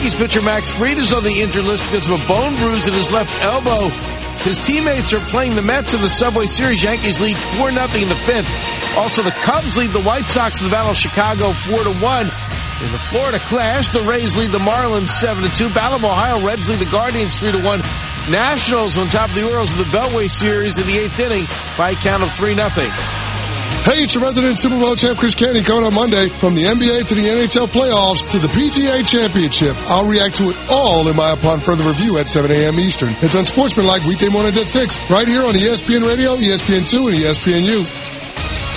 Yankees pitcher Max Fried is on the injured list because of a bone bruise in his left elbow. His teammates are playing the Mets in the Subway Series. Yankees lead 4-0 in the fifth. Also, the Cubs lead the White Sox in the Battle of Chicago 4-1. In the Florida Clash, the Rays lead the Marlins 7-2. Battle of Ohio, Reds lead the Guardians 3-1. Nationals on top of the Orioles in the Beltway Series in the 8th inning by a count of 3-0. Hey, it's your resident Super Bowl champ Chris Canty coming on Monday. From the NBA to the NHL playoffs to the PGA Championship, I'll react to it all in my Upon Further Review at 7 a.m. Eastern. It's Unsportsmanlike weekday mornings at 6, right here on ESPN Radio, ESPN2, and ESPNU.